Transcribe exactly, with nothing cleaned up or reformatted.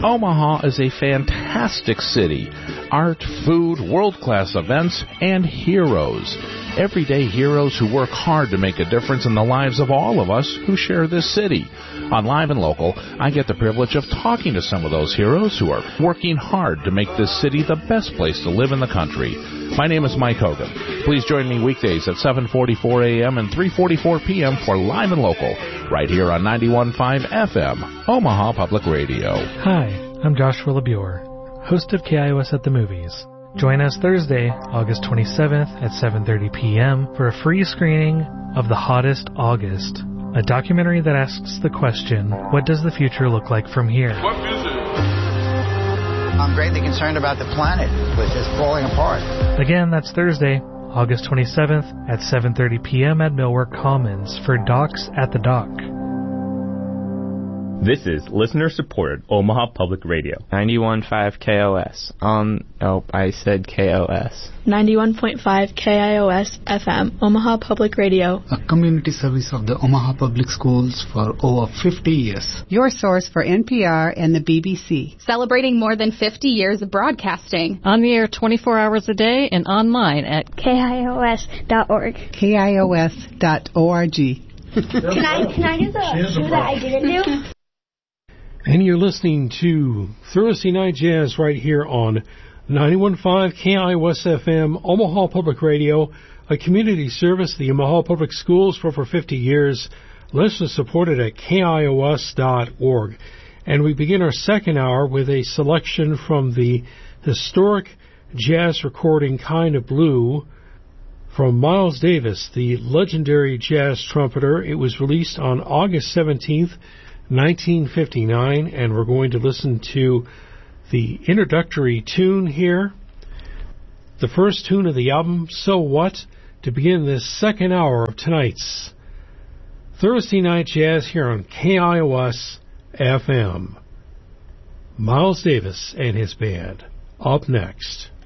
Omaha is a fantastic city. Art, food, world-class events, and heroes. Everyday heroes who work hard to make a difference in the lives of all of us who share this city. On Live and Local, I get the privilege of talking to some of those heroes who are working hard to make this city the best place to live in the country. My name is Mike Hogan. Please join me weekdays at seven forty-four a.m. and three forty-four p.m. for Live and Local, right here on ninety-one point five F M, Omaha Public Radio. Hi, I'm Joshua LeBure, host of K I O S at the Movies. Join us Thursday, August twenty-seventh at seven thirty p.m. for a free screening of The Hottest August, a documentary that asks the question, what does the future look like from here? What music? I'm greatly concerned about the planet, which is falling apart. Again, that's Thursday, August twenty-seventh at seven thirty p.m. at Millwork Commons for Docs at the Dock. This is listener-supported Omaha Public Radio. ninety-one point five K O S. Um, oh, I said K O S. ninety-one point five K I O S F M, Omaha Public Radio. A community service of the Omaha Public Schools for over fifty years. Your source for N P R and the B B C. Celebrating more than fifty years of broadcasting. On the air twenty-four hours a day and online at K I O S dot org. K I O S dot org. Can I, can I do the shoe that I didn't do? And you're listening to Thursday Night Jazz right here on ninety-one point five K I O S F M, Omaha Public Radio, a community service of the Omaha Public Schools for over fifty years, listener supported at K I O S dot org. And we begin our second hour with a selection from the historic jazz recording Kind of Blue from Miles Davis, the legendary jazz trumpeter. It was released on August seventeenth, nineteen fifty-nine, and we're going to listen to the introductory tune here, the first tune of the album, So What, to begin this second hour of tonight's Thursday Night Jazz here on K I O S F M. Miles Davis and his band, up next.